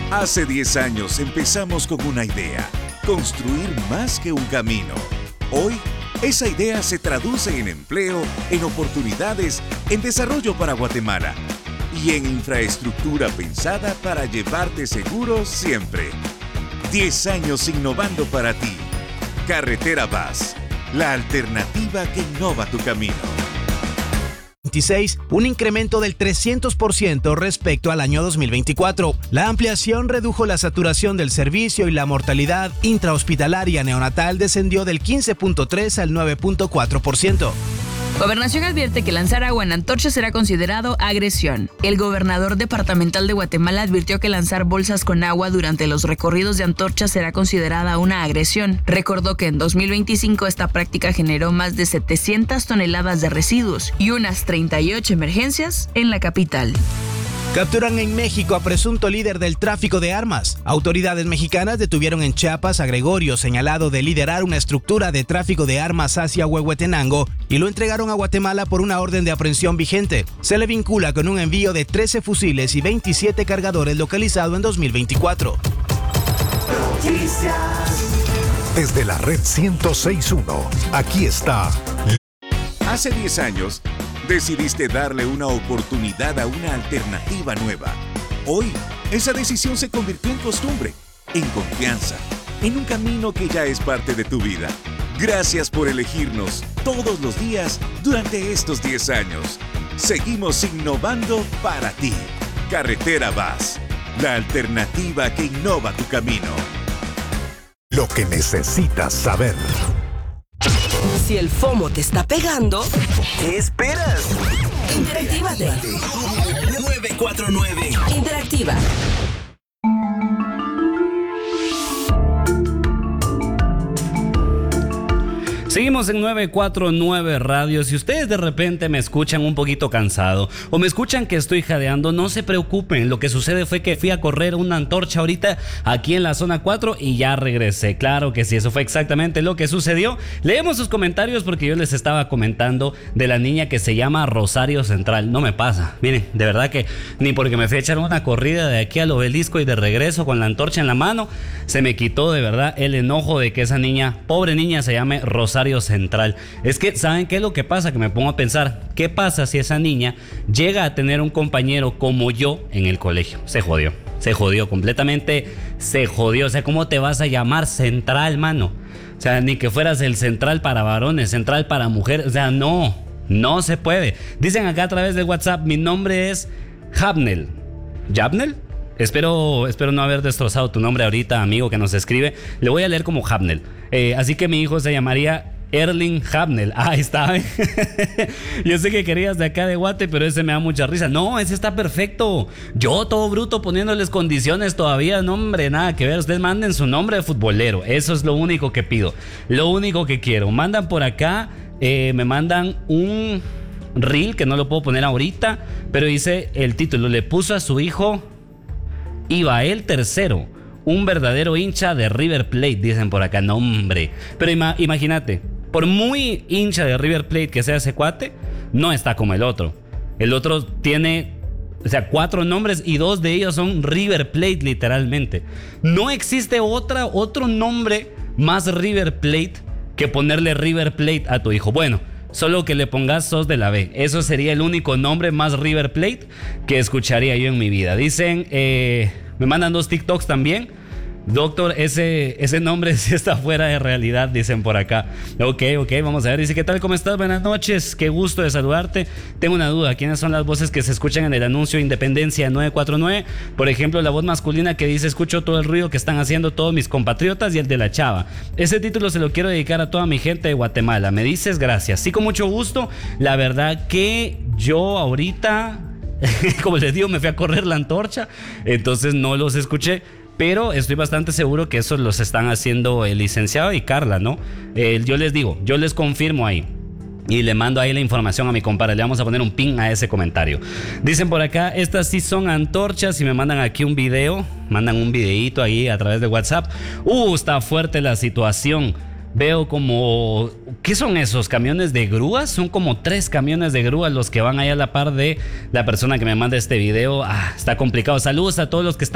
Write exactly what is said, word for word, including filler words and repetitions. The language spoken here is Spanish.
Hace diez años empezamos con una idea, construir más que un camino. Hoy, esa idea se traduce en empleo, en oportunidades, en desarrollo para Guatemala y en infraestructura pensada para llevarte seguro siempre. diez años innovando para ti. Carretera Vaz, la alternativa que innova tu camino. veintiséis, un incremento del trescientos por ciento respecto al año dos mil veinticuatro. La ampliación redujo la saturación del servicio y la mortalidad intrahospitalaria neonatal descendió del quince punto tres al nueve punto cuatro por ciento. Gobernación advierte que lanzar agua en antorcha será considerado agresión. El gobernador departamental de Guatemala advirtió que lanzar bolsas con agua durante los recorridos de antorcha será considerada una agresión. Recordó que en dos mil veinticinco esta práctica generó más de setecientas toneladas de residuos y unas treinta y ocho emergencias en la capital. Capturan en México a presunto líder del tráfico de armas. Autoridades mexicanas detuvieron en Chiapas a Gregorio, señalado de liderar una estructura de tráfico de armas hacia Huehuetenango, y lo entregaron a Guatemala por una orden de aprehensión vigente. Se le vincula con un envío de trece fusiles y veintisiete cargadores localizado en dos mil veinticuatro. Desde la red ciento seis punto uno, aquí está. Hace diez años, decidiste darle una oportunidad a una alternativa nueva. Hoy, esa decisión se convirtió en costumbre, en confianza, en un camino que ya es parte de tu vida. Gracias por elegirnos todos los días durante estos diez años. Seguimos innovando para ti. Carretera Vaz, la alternativa que innova tu camino. Lo que necesitas saber. Si el FOMO te está pegando, ¿qué esperas? Interactívate. nueve cuatro nueve. Interactiva. Seguimos en nueve cuatro nueve Radio. Si ustedes de repente me escuchan un poquito cansado o me escuchan que estoy jadeando, no se preocupen. Lo que sucede fue que fui a correr una antorcha ahorita aquí en la zona cuatro y ya regresé. Claro que sí, eso fue exactamente lo que sucedió. Leemos sus comentarios porque yo les estaba comentando de la niña que se llama Rosario Central. No me pasa, miren, de verdad que ni porque me fui a echar una corrida de aquí al obelisco y de regreso con la antorcha en la mano, se me quitó de verdad el enojo de que esa niña, pobre niña, se llame Rosario Central. Es que, ¿saben qué es lo que pasa? Que me pongo a pensar, ¿qué pasa si esa niña llega a tener un compañero como yo en el colegio? Se jodió, se jodió completamente, se jodió. O sea, ¿cómo te vas a llamar Central, mano? O sea, ni que fueras el Central para varones, Central para mujeres. O sea, no, no se puede. Dicen acá a través de WhatsApp, mi nombre es Jabnel. ¿Jabnel? Espero, espero no haber destrozado tu nombre ahorita, amigo que nos escribe. Le voy a leer como Jabnel. Eh, así que mi hijo se llamaría Erling Jabnel. Ah, ahí está. Yo sé que querías de acá de Guate, pero ese me da mucha risa. No, ese está perfecto. Yo todo bruto poniéndoles condiciones todavía. No, hombre, nada que ver. Ustedes manden su nombre de futbolero. Eso es lo único que pido. Lo único que quiero. Mandan por acá, eh, me mandan un reel que no lo puedo poner ahorita, pero dice el título. Le puso a su hijo Ibael Tercero, un verdadero hincha de River Plate, dicen por acá. No, hombre. Pero ima- imagínate, por muy hincha de River Plate que sea ese cuate, no está como el otro. El otro tiene, o sea, cuatro nombres y dos de ellos son River Plate, literalmente. No existe otra, otro nombre más River Plate que ponerle River Plate a tu hijo. Bueno, solo que le pongas Sos de la B. Eso sería el único nombre más River Plate que escucharía yo en mi vida. Dicen, eh, me mandan dos TikToks también. Doctor, ese, ese nombre sí está fuera de realidad, dicen por acá. Ok, ok, vamos a ver. Dice, ¿qué tal? ¿Cómo estás? Buenas noches. Qué gusto de saludarte. Tengo una duda. ¿Quiénes son las voces que se escuchan en el anuncio Independencia nueve cuatro nueve? Por ejemplo, la voz masculina que dice, escucho todo el ruido que están haciendo todos mis compatriotas, y el de la chava. Ese título se lo quiero dedicar a toda mi gente de Guatemala. Me dices, gracias. Sí, con mucho gusto. La verdad que yo ahorita, como les digo, me fui a correr la antorcha, entonces no los escuché. Pero estoy bastante seguro que esos los están haciendo el licenciado y Carla, ¿no? Eh, yo les digo, yo les confirmo ahí. Y le mando ahí la información a mi compadre. Le vamos a poner un pin a ese comentario. Dicen por acá, estas sí son antorchas. Y me mandan aquí un video. Mandan un videíto ahí a través de WhatsApp. Uh, está fuerte la situación. Veo como... ¿Qué son esos? ¿Camiones de grúas? Son como tres camiones de grúas los que van ahí a la par de la persona que me manda este video. Ah, está complicado. Saludos a todos los que están